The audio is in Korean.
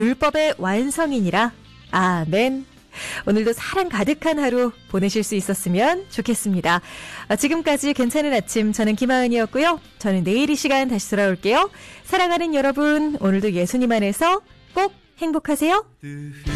율법의 완성이니라. 아멘. 오늘도 사랑 가득한 하루 보내실 수 있었으면 좋겠습니다. 지금까지 괜찮은 아침, 저는 김하은이었고요. 저는 내일 이 시간 다시 돌아올게요. 사랑하는 여러분, 오늘도 예수님 안에서 꼭 행복하세요.